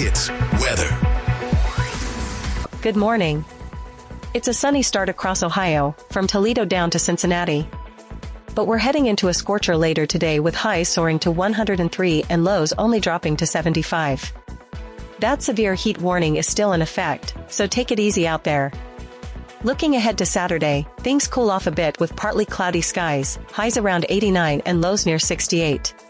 Hits weather. Good morning. It's a sunny start across Ohio, from Toledo down to Cincinnati. But we're heading into a scorcher later today with highs soaring to 103 and lows only dropping to 75. That severe heat warning is still in effect, so take it easy out there. Looking ahead to Saturday, things cool off a bit with partly cloudy skies, highs around 89 and lows near 68.